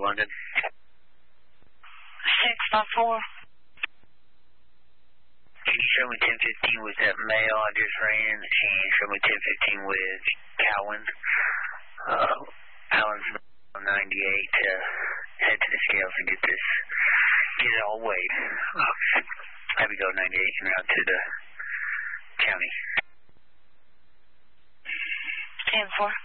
London. 654. Can you show me 1015 with that mail I just ran, and show me 1015 with Cowan? Allen's 98 to head to the scales and get it all weighed. Have you go 98 and route to the county. 10-4.